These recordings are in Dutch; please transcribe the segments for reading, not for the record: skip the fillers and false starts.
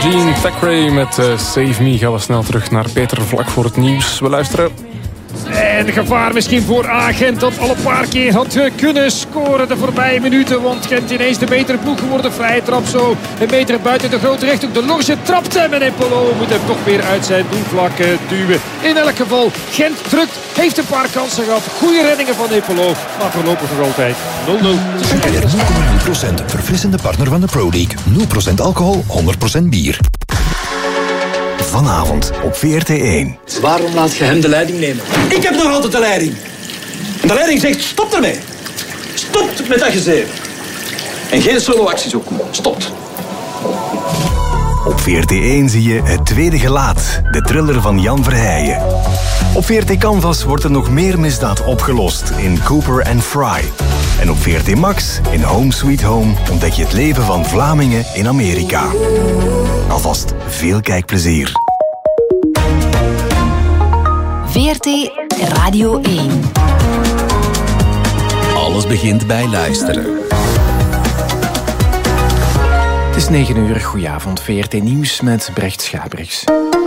Gene Thackeray met Save Me. Gaan we snel terug naar Peter vlak voor het nieuws. We luisteren. En gevaar misschien voor Gent dat al een paar keer had kunnen scoren de voorbije minuten. Want Gent ineens de betere ploeg geworden. Vrije trap zo. Een meter buiten de grote rechthoek. De Lorge trapt hem en Epolo moet hem toch weer uit zijn doelvlak duwen. In elk geval, Gent drukt. Heeft een paar kansen gehad. Goede reddingen van Epolo. Maar voorlopig nog altijd 0-0. Jupiler 0,0%. Verfrissende partner van de Pro League. 0% alcohol, 100% bier. Vanavond op VRT1. Waarom laat je hem de leiding nemen? Ik heb nog altijd de leiding. En de leiding zegt stop ermee. Stop met dat gezeven. En geen solo-acties ook. Stopt. Op VRT1 zie je Het Tweede Gelaat, de thriller van Jan Verheijen. Op VRT Canvas wordt er nog meer misdaad opgelost in Cooper and Fry. En op VRT Max, in Home Sweet Home, ontdek je het leven van Vlamingen in Amerika. Alvast veel kijkplezier. VRT Radio 1. Alles begint bij luisteren. Het is 9 uur, goedenavond, VRT Nieuws met Brecht Schabriks.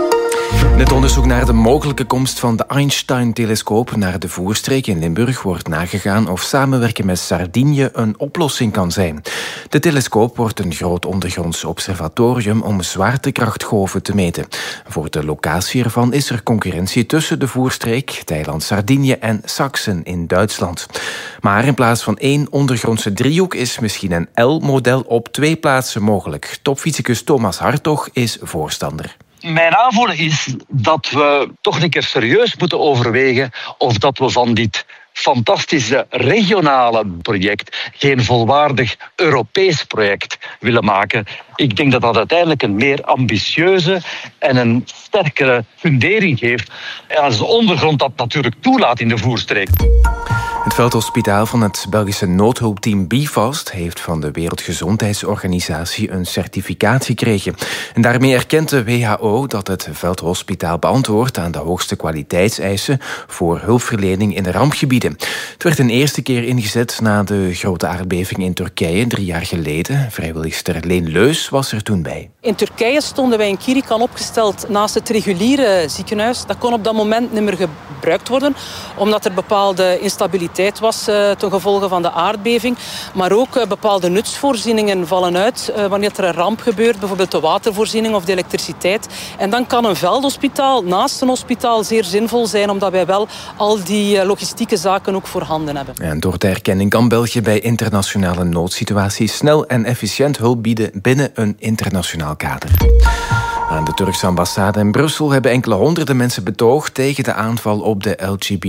Het onderzoek naar de mogelijke komst van de Einstein-telescoop naar de Voerstreek in Limburg wordt nagegaan of samenwerken met Sardinië een oplossing kan zijn. De telescoop wordt een groot ondergronds observatorium om zwaartekrachtgolven te meten. Voor de locatie ervan is er concurrentie tussen de Voerstreek, het eiland Sardinië en Sachsen in Duitsland. Maar in plaats van 1 ondergrondse driehoek is misschien een L-model op 2 plaatsen mogelijk. Topfysicus Thomas Hartog is voorstander. Mijn aanvoelen is dat we toch een keer serieus moeten overwegen of dat we van dit fantastische regionale project geen volwaardig Europees project willen maken. Ik denk dat dat uiteindelijk een meer ambitieuze en een sterkere fundering geeft. Als de ondergrond dat natuurlijk toelaat in de Voerstreek. Het veldhospitaal van het Belgische noodhulpteam BeFast heeft van de Wereldgezondheidsorganisatie een certificaat gekregen. En daarmee erkent de WHO dat het veldhospitaal beantwoordt aan de hoogste kwaliteitseisen voor hulpverlening in de rampgebieden. Het werd een eerste keer ingezet na de grote aardbeving in Turkije 3 jaar geleden. Vrijwilligster Leen Leus was er toen bij. In Turkije stonden wij in Kirikan opgesteld naast het reguliere ziekenhuis. Dat kon op dat moment niet meer gebruikt worden, omdat er bepaalde instabiliteit was ten gevolge van de aardbeving. Maar ook bepaalde nutsvoorzieningen vallen uit wanneer er een ramp gebeurt, bijvoorbeeld de watervoorziening of de elektriciteit. En dan kan een veldhospitaal naast een hospitaal zeer zinvol zijn, omdat wij wel al die logistieke zaken ook voorhanden hebben. En door de erkenning kan België bij internationale noodsituaties snel en efficiënt hulp bieden binnen een internationaal kader. Aan de Turkse ambassade in Brussel hebben enkele honderden mensen betoogd tegen de aanval op de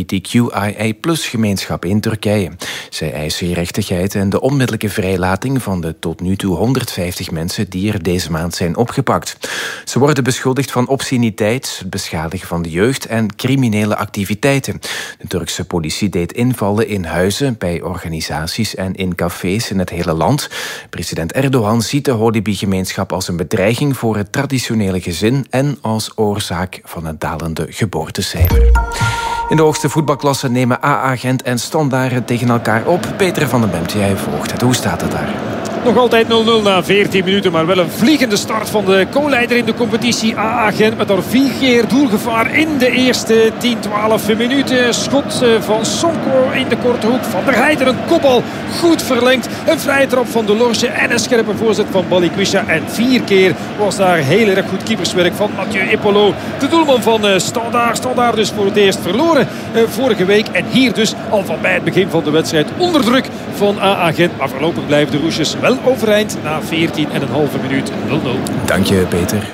LGBTQIA+-gemeenschap in Turkije. Zij eisen gerechtigheid en de onmiddellijke vrijlating van de tot nu toe 150 mensen die er deze maand zijn opgepakt. Ze worden beschuldigd van obsceniteit, het beschadigen van de jeugd en criminele activiteiten. De Turkse politie deed invallen in huizen, bij organisaties en in cafés in het hele land. President Erdogan ziet de Holibi-gemeenschap als een bedreiging voor het traditionele gezin en als oorzaak van het dalende geboortecijfer. In de hoogste voetbalklasse nemen AA Gent en Standaard tegen elkaar op. Peter van den Bemt, jij volgt het. Hoe staat het daar? Nog altijd 0-0 na 14 minuten, maar wel een vliegende start van de co-leider in de competitie AA Gent. Met er 4 keer doelgevaar in de eerste 10-12 minuten. Schot van Sonko in de korte hoek. Van der Heijden een kopbal goed verlengd. Een vrije trap van de Lorge en een scherpe voorzet van Balikwisha. En 4 keer was daar heel erg goed keeperswerk van Mathieu Epolo. De doelman van Standaard. Standaard dus voor het eerst verloren vorige week. En hier dus al van bij het begin van de wedstrijd onder druk van AA Gent. Maar voorlopig blijven de Roesjes wel overeind na 14,5 minuut 0-0. Dank je, Peter.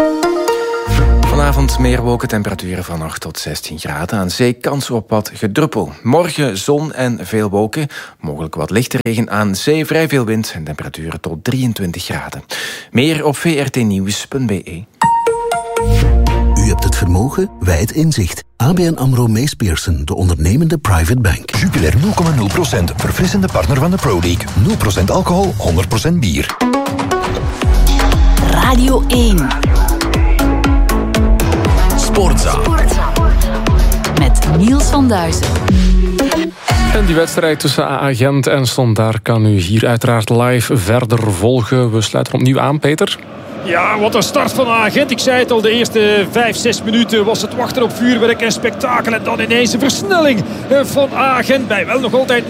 Vanavond meer wolkentemperaturen van 8 tot 16 graden. Aan zee kans op wat gedruppel. Morgen zon en veel wolken. Mogelijk wat lichte regen. Aan zee vrij veel wind en temperaturen tot 23 graden. Meer op vrtnieuws.be. U hebt het vermogen, wij het inzicht. ABN AMRO Mees Pierson, de ondernemende private bank. Jupiler 0,0%. Verfrissende partner van de Pro League. 0% alcohol, 100% bier. Radio 1. Sportza. Met Niels van Duizen. En die wedstrijd tussen AA Gent en Standaard kan u hier uiteraard live verder volgen. We sluiten opnieuw aan, Peter. Ja, wat een start van Agent. Ik zei het al, de eerste 5-6 minuten was het wachten op vuurwerk en spektakel. En dan ineens een versnelling van Agent. Bij wel nog altijd 0-0.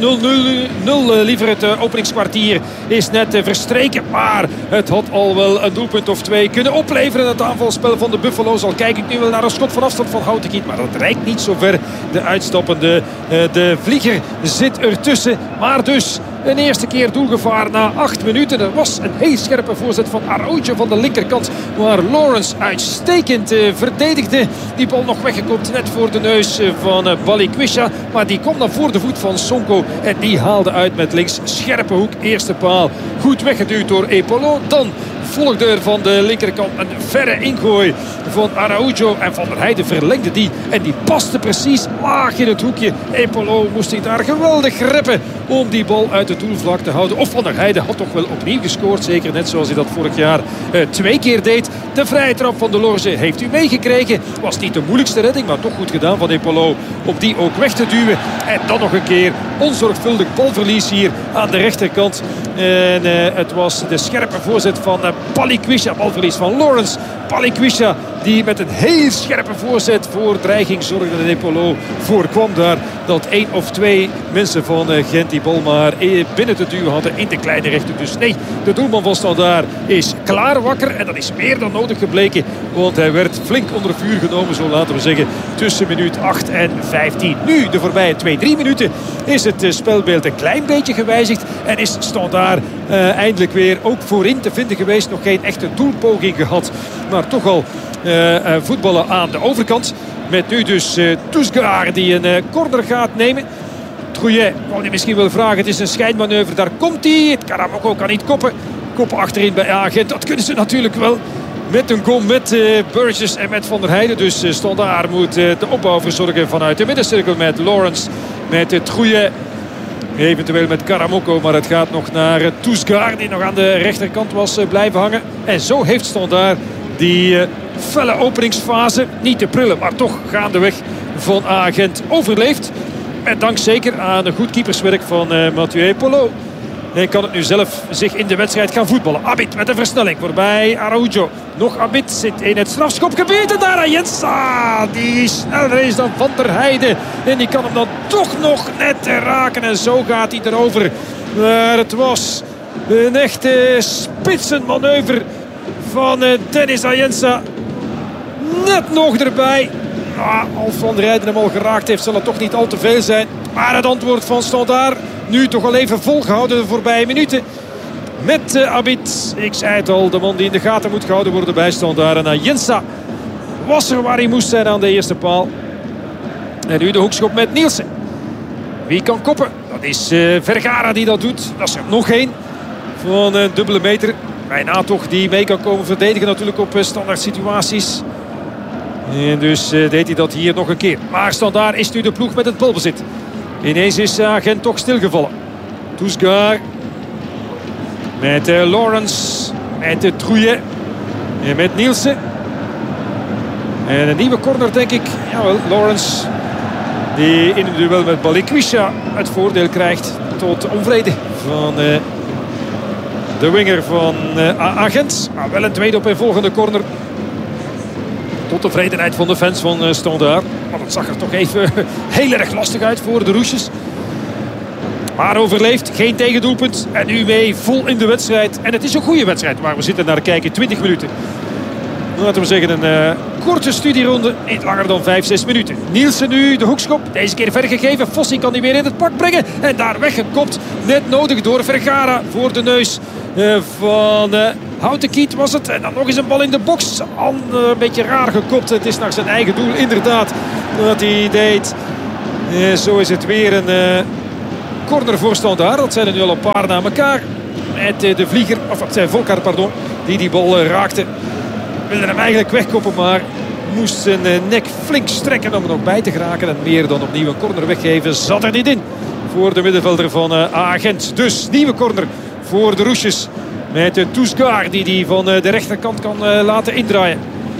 Liever het openingskwartier is net verstreken. Maar het had al wel een doelpunt of 2 kunnen opleveren. Het aanvalspel van de Buffalo's. Al kijk ik nu wel naar een schot van afstand van Houtekiet. Maar dat reikt niet zo ver. De uitstappende, de vlieger zit ertussen. Maar dus een eerste keer doelgevaar na 8 minuten. Er was een heel scherpe voorzet van Araujo van de linkerkant. Waar Lawrence uitstekend verdedigde. Die bal nog weggekopt net voor de neus van Balikwisha. Maar die komt dan voor de voet van Sonko. En die haalde uit met links. Scherpe hoek, eerste paal. Goed weggeduwd door Epolo. Dan volgde er van de linkerkant een verre ingooi van Araujo. En Van der Heijden verlengde die. En die paste precies laag in het hoekje. Epolo moest zich daar geweldig reppen om die bal uit het doelvlak te houden. Of Van der Heijden had toch wel opnieuw gescoord. Zeker net zoals hij dat vorig jaar 2 keer deed. De vrije trap van Delorge heeft u meegekregen. Was niet de moeilijkste redding, maar toch goed gedaan van Epolo om die ook weg te duwen. En dan nog een keer onzorgvuldig balverlies hier aan de rechterkant. En het was de scherpe voorzet van Balikwisha. Balverlies van Lawrence. Balikwisha die met een heel scherpe voorzet voor dreiging zorgde. En Epolo voorkwam daar dat 1 of 2 mensen van Gent die bal maar binnen te duwen hadden in de kleine rechter. Dus nee, de doelman van Standaard is klaar wakker. En dat is meer dan nodig gebleken. Want hij werd flink onder vuur genomen, zo laten we zeggen, tussen minuut 8 en 15. Nu, de voorbije 2-3 minuten, is het spelbeeld een klein beetje gewijzigd. En is Standaard eindelijk weer ook voorin te vinden geweest. Nog geen echte doelpoging gehad. Maar toch al voetballen aan de overkant. Met nu dus Tousgaard die een corner gaat nemen. Trouillet wou je misschien wel vragen. Het is een schijnmanoeuvre. Daar komt hij. Het Karamoko kan niet koppen. Koppen achterin bij Agent. Dat kunnen ze natuurlijk wel. Met een goal met Burgess en met Van der Heijden. Dus Standaard moet de opbouw verzorgen vanuit de middencirkel met Lawrence. Met Trouillet. Eventueel met Karamoko. Maar het gaat nog naar Tousgaard die nog aan de rechterkant was blijven hangen. En zo heeft Standaard die felle openingsfase, niet te prullen, maar toch gaandeweg van Agent overleefd. En dank zeker aan een goed keeperswerk van Mathieu Epolo. Hij kan het nu zelf zich in de wedstrijd gaan voetballen. Abid met een versnelling voorbij Araujo. Nog Abid zit in het strafschopgebied. En daar Ayensa, die sneller is dan Van der Heijden. En die kan hem dan toch nog net raken. En zo gaat hij erover. Maar het was een echte spitsenmanoeuvre van Dennis Ayensa. Net nog erbij. Als Van der Heijden hem al geraakt heeft, zal het toch niet al te veel zijn. Maar het antwoord van Standaard nu toch al even volgehouden de voorbije minuten. Met Abid. Ik zei het al, de man die in de gaten moet gehouden worden bij Standaard. En Ayensa was er waar hij moest zijn aan de eerste paal. En nu de hoekschop met Nielsen. Wie kan koppen? Dat is Vergara die dat doet. Dat is er nog één van een dubbele meter. Bijna toch die mee kan komen verdedigen natuurlijk op standaard situaties. En dus deed hij dat hier nog een keer. Maar Standaard is nu de ploeg met het balbezit. Ineens is Agent toch stilgevallen. Tousgaard. Met Lawrence. Met Trouillet. En met Nielsen. En een nieuwe corner denk ik. Jawel, Lawrence. Die in het duel met Balikwisha het voordeel krijgt. Tot onvrede van de winger van Agent. Maar wel een tweede op een volgende corner. Tot tevredenheid van de fans van Standaard. Maar dat zag er toch even heel erg lastig uit voor de Roesjes. Maar overleeft, geen tegendoelpunt. En nu mee vol in de wedstrijd. En het is een goede wedstrijd waar we zitten naar kijken. 20 minuten. Laten we zeggen een korte studieronde. Niet langer dan 5-6 minuten. Nielsen nu de hoekschop. Deze keer vergegeven. Fossi kan die weer in het pak brengen. En daar weggekopt. Net nodig door Vergara voor de neus van Houtekiet was het. En dan nog eens een bal in de box. Een beetje raar gekopt. Het is naar zijn eigen doel inderdaad dat hij deed. Zo is het weer een corner voor Standaard. Dat zijn er nu al een paar na elkaar. Met de vlieger, of het Volkar, pardon, die bal raakte. Wilde hem eigenlijk wegkoppen, maar moest zijn nek flink strekken om er nog bij te geraken. En meer dan opnieuw een corner weggeven zat er niet in voor de middenvelder van Agent. Dus nieuwe corner voor de Roesjes. Met Tousgaard die van de rechterkant kan laten indraaien.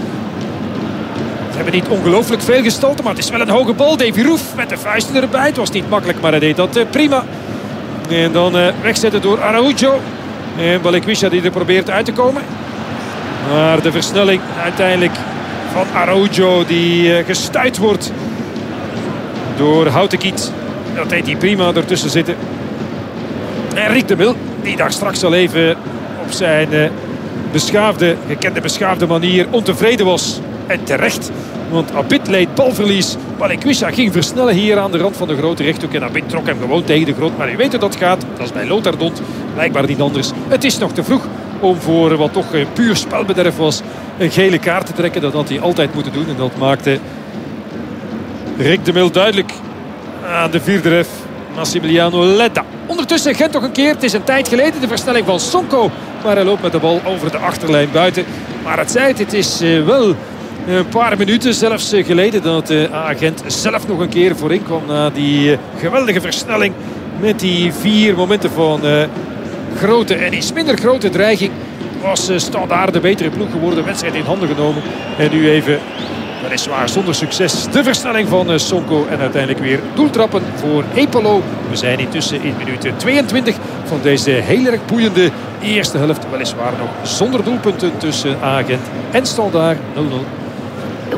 Ze hebben niet ongelooflijk veel gestalte, maar het is wel een hoge bal. Davy Roef met de vuisten erbij. Het was niet makkelijk, maar hij deed dat prima. En dan wegzetten door Araujo. En Balikwisha die er probeert uit te komen. Maar de versnelling uiteindelijk van Araujo die gestuit wordt door Houtekiet. Dat deed hij prima ertussen zitten. En Rick de Mil die daar straks al even op zijn gekende beschaafde manier ontevreden was. En terecht. Want Abid leed balverlies. Balikwisha ging versnellen hier aan de rand van de grote rechthoek. En Abid trok hem gewoon tegen de grond. Maar u weet hoe dat gaat. Dat is bij Lothar Dont blijkbaar niet anders. Het is nog te vroeg om voor wat toch puur spelbederf was een gele kaart te trekken. Dat had hij altijd moeten doen. En dat maakte Rick de Mil duidelijk aan de vierde ref. Massimiliano Ledda. Ondertussen Gent nog een keer. Het is een tijd geleden de versnelling van Sonko. Maar hij loopt met de bal over de achterlijn buiten. Maar het is wel een paar minuten zelfs geleden dat Gent zelf nog een keer voorin kwam. Na die geweldige versnelling. Met die 4 momenten van grote en iets minder grote dreiging. Was Standaard de betere ploeg geworden. Wedstrijd in handen genomen. En nu even, weliswaar zonder succes, de versnelling van Sonko. En uiteindelijk weer doeltrappen voor Epelo. We zijn intussen in minuut 22 van deze heel erg boeiende eerste helft. Weliswaar nog zonder doelpunten tussen Gent en Standaard 0-0.